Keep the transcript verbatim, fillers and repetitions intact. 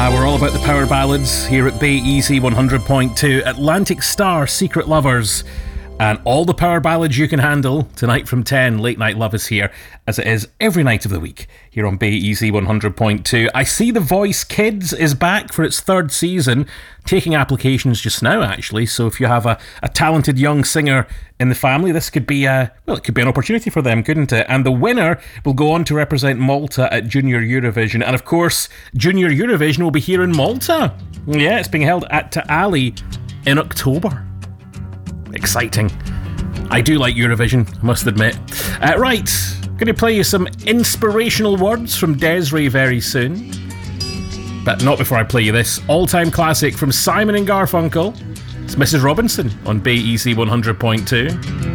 Uh, we're all about the power ballads here at Bay Easy one hundred point two. Atlantic Star, Secret Lovers, and all the power ballads you can handle. Tonight from ten, Late Night Love is here, as it is every night of the week here on Bay Easy one hundred point two. I see The Voice Kids is back for its third season, taking applications just now, actually. So if you have a, a talented young singer in the family, this could be a, well, it could be an opportunity for them, couldn't it? And the winner will go on to represent Malta at Junior Eurovision. And of course, Junior Eurovision will be here in Malta. Yeah, it's being held at Ta'ali in October. Exciting. I do like Eurovision, I must admit. Uh, right, going to play you some inspirational words from Des'ree very soon. But not before I play you this all-time classic from Simon and Garfunkel. It's Missus Robinson on Bay Easy one hundred point two.